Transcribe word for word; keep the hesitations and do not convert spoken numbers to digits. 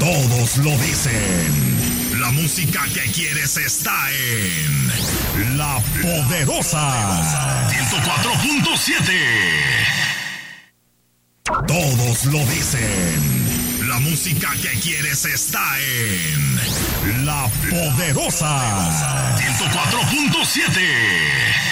Todos lo dicen. La música que quieres está en La Poderosa. ciento cuatro punto siete. Todos lo dicen. La música que quieres está en La Poderosa. ciento cuatro punto siete.